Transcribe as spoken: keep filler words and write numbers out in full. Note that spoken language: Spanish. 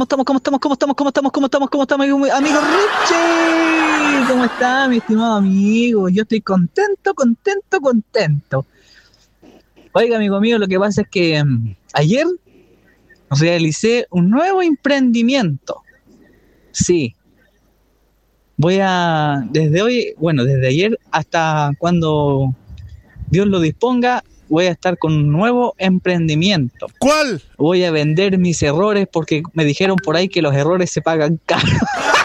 estamos? ¿Cómo estamos? ¿Cómo estamos? ¿Cómo estamos? ¿Cómo estamos? ¿Cómo estamos? Amigo, amigo Richie, ¿cómo está, mi estimado amigo? Yo estoy contento, contento, contento. Oiga, amigo mío, lo que pasa es que um, ayer realicé un nuevo emprendimiento. Sí, voy a, desde hoy, bueno, desde ayer hasta cuando Dios lo disponga, voy a estar con un nuevo emprendimiento. ¿Cuál? Voy a vender mis errores porque me dijeron por ahí que los errores se pagan caro.